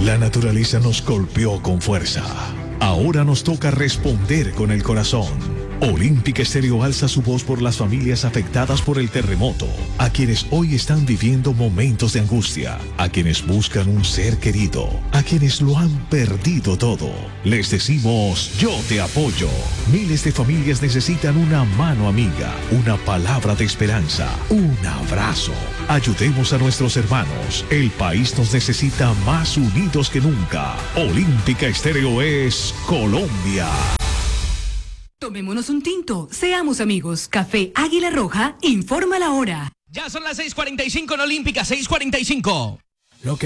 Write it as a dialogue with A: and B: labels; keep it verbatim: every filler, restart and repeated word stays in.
A: La naturaleza nos golpeó con fuerza. Ahora nos toca responder con el corazón. Olímpica Estéreo alza su voz por las familias afectadas por el terremoto, a quienes hoy están viviendo momentos de angustia, a quienes buscan un ser querido, a quienes lo han perdido todo. Les decimos, yo te apoyo. Miles de familias necesitan una mano amiga, una palabra de esperanza, un abrazo. Ayudemos a nuestros hermanos. El país nos necesita más unidos que nunca. Olímpica Estéreo es Colombia.
B: Tomémonos un tinto, seamos amigos. Café Águila Roja, informa la hora.
C: Ya son las seis cuarenta y cinco en Olímpica, seis cuarenta y cinco.